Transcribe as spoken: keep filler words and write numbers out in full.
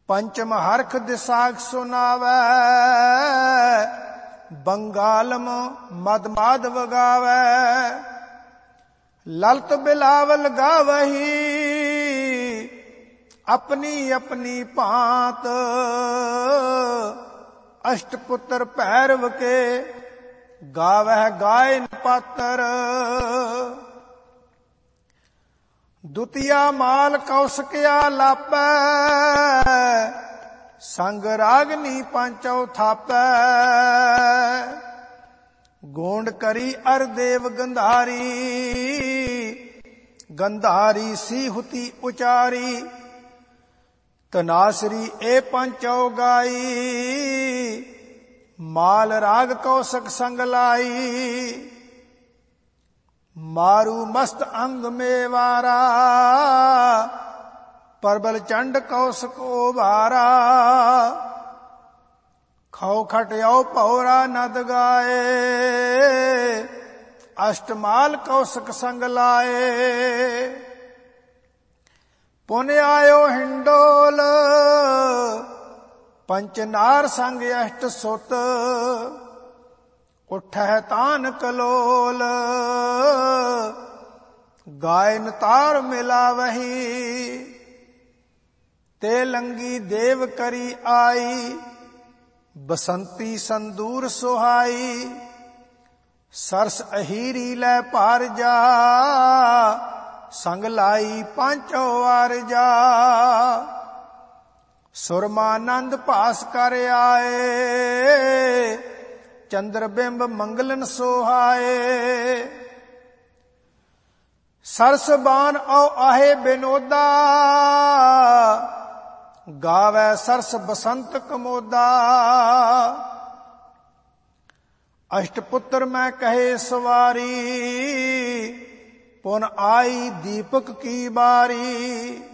पंचम हरख दिसाख सुनावै, बंगालम मद माधव गावै। ललत बिलावल गावही, अपनी अपनी भांत। अष्टपुत्र भैरव के, गावह गायन पातर। दुतिया माल कौसकिया लापै, संग रागनी पांचौ थापै। गोंड करी अर देव गंधारी, गंधारी सी हुती उचारी। तनासरी ए पांचौ गाई, माल राग कौसक संग लाई। मारू मस्त अंग में वारा, परबल चंड कौसक उभारा। खौ खटयाओ पौरा नद गाए, अष्टमाल कौसक संग लाए। पुन आयो हिंडोल, पंचनार संग अष्ट सुत। उठह तान कलोल, गायन तार मिलावही। ते लंगी देव करी आई, बसंती संदूर सुहाई। सरस अहीरी लै पार जा, संग लाई पांचो वार जा। सुरमानंद पास कर आए, चंद्र बिंब मंगलन सोहाए। सरस बान औ आहे बिनोदा, गावै सरस बसंत कमोदा। अष्टपुत्र मैं कहे सवारी, पुन आई दीपक की बारी।